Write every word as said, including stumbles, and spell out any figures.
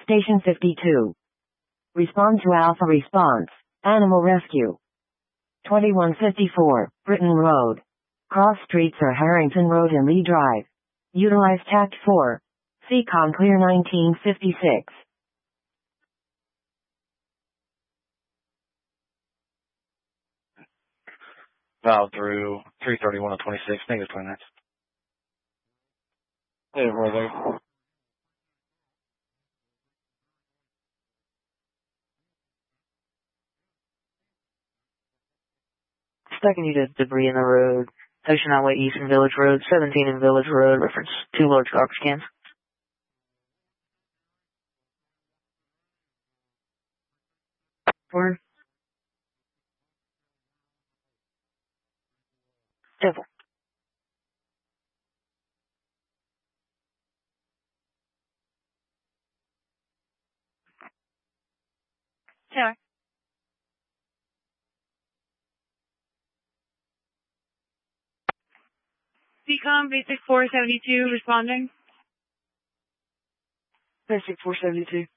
Station fifty-two. Respond to Alpha Response. Animal Rescue. twenty-one fifty-four, Britain Road. Cross streets are Harrington Road and Lee Drive. Utilize Tact four. C COM clear nineteen fifty-six. Valve through three thirty-one to twenty-six, negative twenty minutes. Hey, brother. Second unit debris in the road. Ocean Highway East in Village Road, seventeen in Village Road, reference two large garbage cans. Four. Devil. Taylor. C COM basic four seventy-two responding. Basic four seventy-two.